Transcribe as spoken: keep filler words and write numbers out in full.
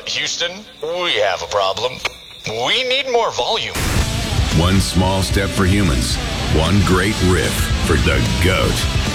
Houston, we have a problem. We need more volume. One small step for humans, one great riff for the GOAT.